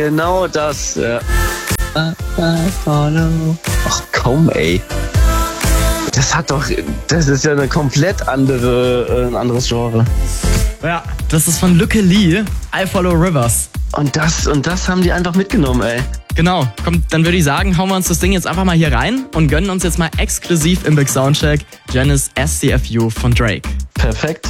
Genau das. Ach komm, ey. Das ist ja eine komplett ein anderes Genre. Ja, das ist von Lücke Lee, I Follow Rivers. Und das haben die einfach mitgenommen, ey. Genau, komm, dann würde ich sagen, hauen wir uns das Ding jetzt einfach mal hier rein und gönnen uns jetzt mal exklusiv im Big Soundcheck Janice SCFU von Drake. Perfekt.